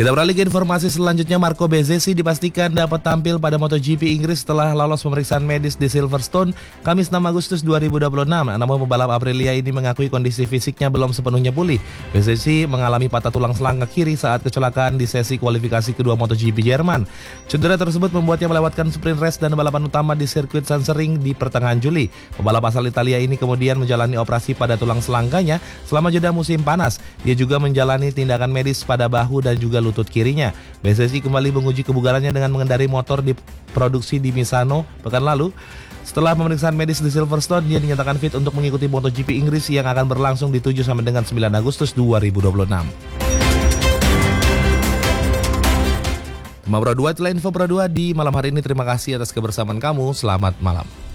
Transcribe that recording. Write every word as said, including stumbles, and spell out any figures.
Kita beralih ke informasi selanjutnya. Marco Bezzecchi dipastikan dapat tampil pada MotoGP Inggris setelah lolos pemeriksaan medis di Silverstone Kamis enam Agustus dua ribu dua puluh enam. Namun pembalap Aprilia ini mengakui kondisi fisiknya belum sepenuhnya pulih. Bezzecchi mengalami patah tulang selangkah kiri saat kecelakaan di sesi kualifikasi kedua MotoGP Jerman. Cedera tersebut membuatnya melewatkan sprint race dan balapan utama di sirkuit Sachsenring di pertengahan Juli. Pembalap asal Italia ini kemudian menjalani operasi pada tulang selangkanya selama jeda musim panas. Dia juga menjalani tindakan medis pada bahu dan juga lutut kirinya. Bezzecchi kembali menguji kebugarannya dengan mengendarai motor diproduksi di Misano pekan lalu. Setelah pemeriksaan medis di Silverstone, dia dinyatakan fit untuk mengikuti MotoGP Inggris yang akan berlangsung di tujuh sampai dengan sembilan Agustus dua ribu dua puluh enam. Tema Pro dua, itulah info Pro dua di malam hari ini. Terima kasih atas kebersamaan kamu. Selamat malam.